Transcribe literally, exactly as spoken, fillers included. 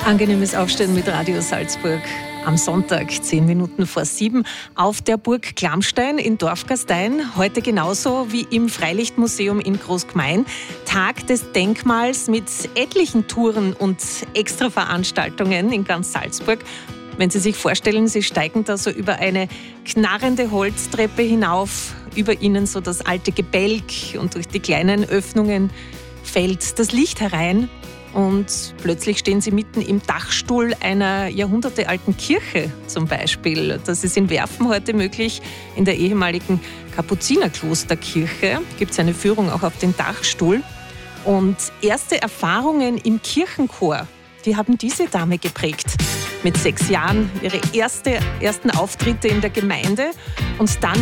Angenehmes Aufstehen mit Radio Salzburg am Sonntag, zehn Minuten vor sieben, auf der Burg Klammstein in Dorfgastein. Heute genauso wie im Freilichtmuseum in Großgmain. Tag des Denkmals mit etlichen Touren und Extraveranstaltungen in ganz Salzburg. Wenn Sie sich vorstellen, Sie steigen da so über eine knarrende Holztreppe hinauf, über Ihnen so das alte Gebälk und durch die kleinen Öffnungen fällt das Licht herein. Und plötzlich stehen Sie mitten im Dachstuhl einer jahrhundertealten Kirche zum Beispiel. Das ist in Werfen heute möglich. In der ehemaligen Kapuzinerklosterkirche gibt es eine Führung auch auf den Dachstuhl. Und erste Erfahrungen im Kirchenchor, die haben diese Dame geprägt. Mit sechs Jahren ihre erste, ersten Auftritte in der Gemeinde und dann